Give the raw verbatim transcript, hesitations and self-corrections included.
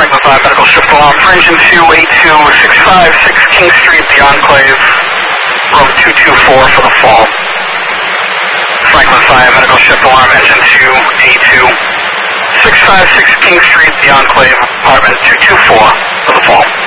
Franklin five, medical shift alarm for engine two eight two six five six King Street, The Enclave, room two two four for the fall. Franklin five, medical shift alarm, engine two eight two six five six King Street, The Enclave, apartment two two four for the fall.